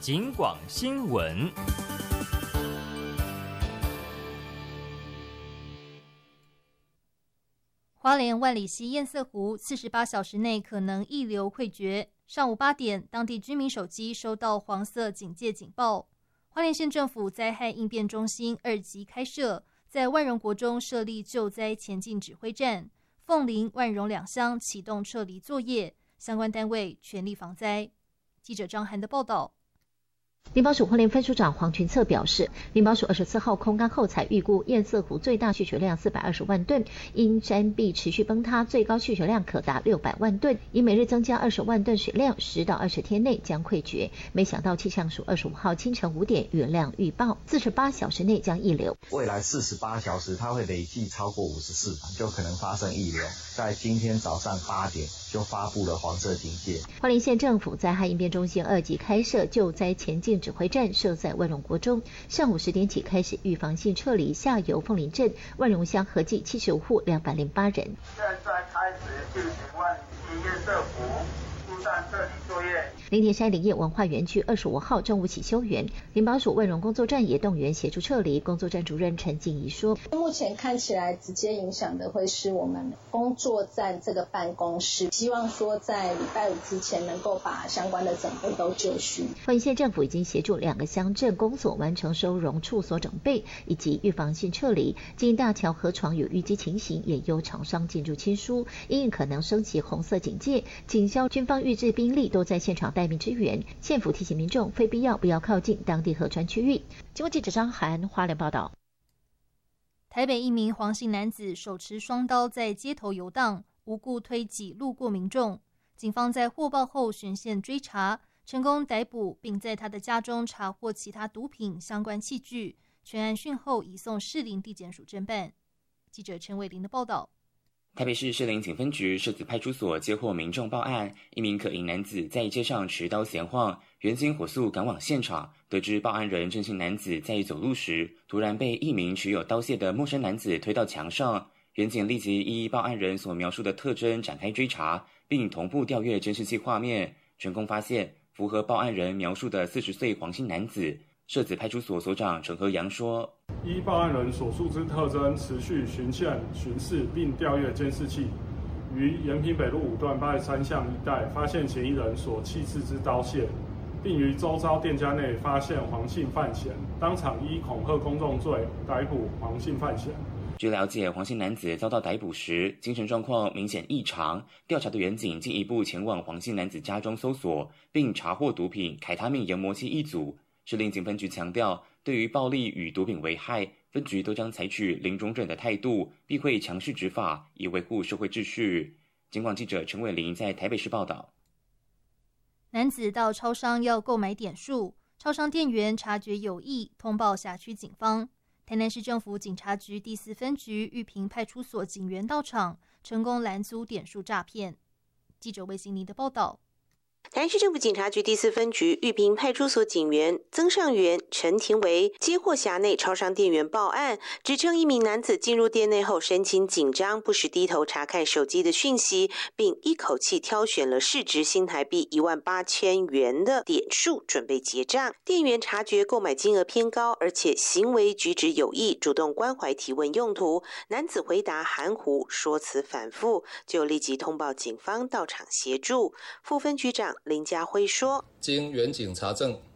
警广新闻。 花莲万里溪堰塞湖48小时内可能溢流溃决。上午8点，当地居民手机收到黄色警戒警报。花莲县政府灾害应变中心2级开设，在万荣国中设立救灾前进指挥站，凤林、万荣2乡启动撤离作业，相关单位全力防灾。记者张涵的报道。 林保署花莲分署长黄群策表示，林保署24号空干后才预估堰塞湖最大蓄水量420万吨，因山壁持续崩塌，最高蓄水量可达600万吨，以每日增加20万吨水量，10到20天内将溃决。没想到气象署25号清晨5点雨量预报，48小时内将溢流。 未来48小时它会累计超过54场，就可能发生溢流。在今天早上8点就发布了黄色警戒。 花莲县政府灾害应变中心2级开设救灾前进指挥站，设在万荣国中，上午10点起开始预防性撤离下游凤林镇、万荣乡合计75户208人。 现在开始进行万里溪堰塞湖疏散撤离作业。 林田山林业文化园区25号中午起休园，林保署万荣工作站也动员协助撤离。工作站主任陈静怡说， 目前看起来直接影响的会是我们工作站这个办公室，希望说在礼拜5之前能够把相关的整备都就绪。 花莲县政府已经协助2个乡镇公所完成收容处所整备以及预防性撤离，经大桥河床有淤积情形，也由厂商进驻签书，因应可能升级红色警戒，警消军方预置兵力都在现场待命支援。县府提醒民众非必要不要靠近当地河川区域。经过记者张涵花莲报道。 台北一名黄姓男子手持双刀在街头游荡，无故推挤路过民众。警方在获报后循线追查，成功逮捕，并在他的家中查获其他毒品相关器具。全案讯后移送士林地检署侦办。记者陈伟玲的报道。 台北市士林警分局社子派出所接获民众报案，一名可疑男子在街上持刀闲晃，员警火速赶往现场，得知报案人郑姓男子在走路时，突然被一名持有刀械的陌生男子推到墙上。员警立即依报案人所描述的特征展开追查，并同步调阅监视器画面，成功发现符合报案人描述的40岁黄姓男子。社子派出所所长陈和阳说， 依报案人所述之特征，持续循线巡视并调阅监视器，于延平北路5段83巷一带发现嫌疑人所弃置之刀械，并于周遭店家内发现黄姓犯嫌，当场依恐吓公众罪逮捕黄姓犯嫌。 据了解，黄姓男子遭到逮捕时，精神状况明显异常。调查的员警进一步前往黄姓男子家中搜索，并查获毒品凯他命研磨器1组。士林警分局强调，对于暴力与毒品危害，分局都将采取零容忍的态度，必会强势执法，以维护社会秩序。警广记者陈伟玲在台北市报道。 男子到超商要购买点数，超商店员察觉有异，通报辖区警方。台南市政府警察局第4分局玉屏派出所警员到场，成功拦阻点数诈骗。记者魏欣妮的报道。 台南市政府警察局第4分局玉屏派出所警员曾尚元、陈廷维接获辖内超商店员报案，指称一名男子进入店内后神情紧张，不时低头查看手机的讯息，并一口气挑选了市值新台币18000元的点数准备结账。店员察觉购买金额偏高，而且行为举止有异，主动关怀提问用途，男子回答含糊，说辞反复，就立即通报警方到场协助。副分局长林家辉说， 经员警查证，